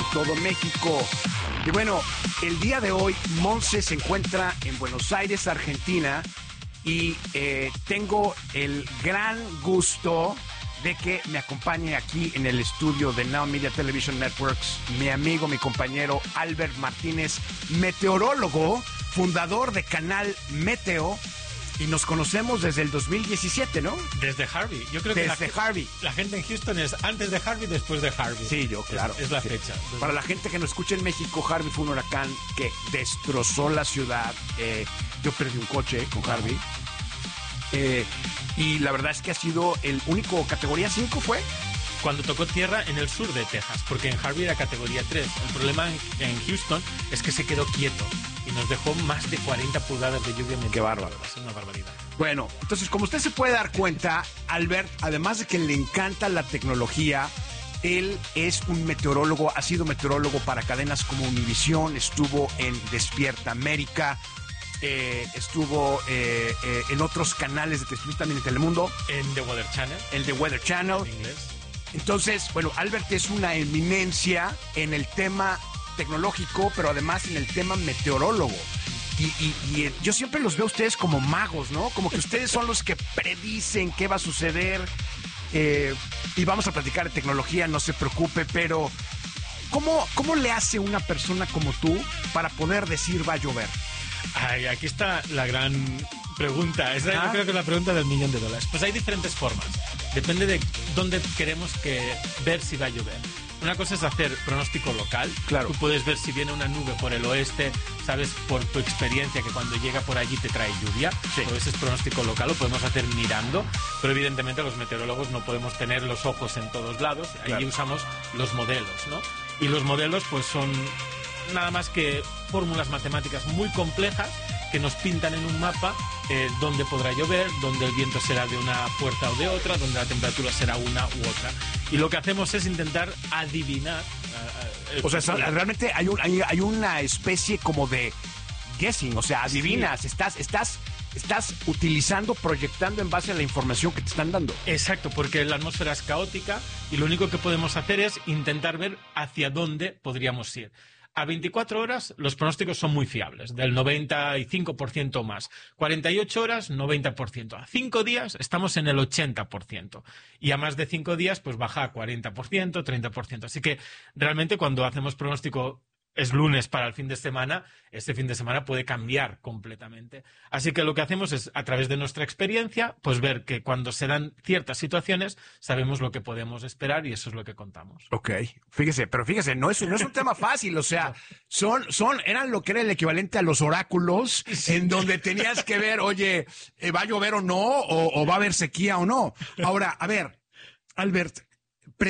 todo México. Y bueno, el día de hoy Monse se encuentra en Buenos Aires, Argentina, y tengo el gran gusto de que me acompañe aquí en el estudio de Now Media Television Networks mi amigo, mi compañero Albert Martínez, meteorólogo, fundador de Canal Meteo, y nos conocemos desde el 2017, ¿no? Desde Harvey. Yo creo que desde Harvey. La gente en Houston es antes de Harvey, después de Harvey. Sí, yo, claro. Es la fecha. Para la gente que nos escucha en México, Harvey fue un huracán que destrozó la ciudad. Yo perdí un coche con Harvey. Y la verdad es que ha sido el único categoría 5, ¿fue? Cuando tocó tierra en el sur de Texas, porque en Harvey era categoría 3. El problema en Houston es que se quedó quieto y nos dejó más de 40 pulgadas de lluvia. Qué bárbaro. Es una barbaridad. Bueno, entonces, como usted se puede dar cuenta, Albert, además de que le encanta la tecnología, él es un meteorólogo, ha sido meteorólogo para cadenas como Univisión, estuvo en Despierta América, estuvo en otros canales de televisión, también en Telemundo. En The Weather Channel. En The Weather Channel. En inglés. Entonces, bueno, Albert es una eminencia en el tema tecnológico, pero además en el tema meteorólogo. Y yo siempre los veo a ustedes como magos, ¿no? Como que ustedes son los que predicen qué va a suceder. Y vamos a platicar de tecnología, no se preocupe, pero ¿cómo le hace una persona como tú para poder decir va a llover? Ay, aquí está la gran pregunta. Yo creo que es la pregunta del $1.000.000. Pues hay diferentes formas. Depende de dónde queremos ver si va a llover. Una cosa es hacer pronóstico local. Claro. Tú puedes ver si viene una nube por el oeste, sabes por tu experiencia que cuando llega por allí te trae lluvia. Sí. Todo ese es pronóstico local, lo podemos hacer mirando, pero evidentemente los meteorólogos no podemos tener los ojos en todos lados. Allí Claro. usamos los modelos, ¿no? Y los modelos pues son nada más que fórmulas matemáticas muy complejas que nos pintan en un mapa dónde podrá llover, dónde el viento será de una puerta o de otra, dónde la temperatura será una u otra. Y lo que hacemos es intentar adivinar. O sea, realmente hay una especie como de guessing, o sea, adivinas, sí. Estás utilizando, proyectando en base a la información que te están dando. Exacto, porque la atmósfera es caótica y lo único que podemos hacer es intentar ver hacia dónde podríamos ir. A 24 horas los pronósticos son muy fiables, del 95% o más. 48 horas, 90%. A 5 días estamos en el 80%. Y a más de 5 días, pues baja a 40%, 30%. Así que realmente cuando hacemos pronóstico es lunes para el fin de semana, este fin de semana puede cambiar completamente. Así que lo que hacemos es, a través de nuestra experiencia, pues ver que cuando se dan ciertas situaciones, sabemos lo que podemos esperar y eso es lo que contamos. Ok, fíjese, no es un tema fácil, o sea, eran lo que era el equivalente a los oráculos, sí, en donde tenías que ver, oye, ¿va a llover o no? O ¿va a haber sequía o no? Ahora, a ver, Albert,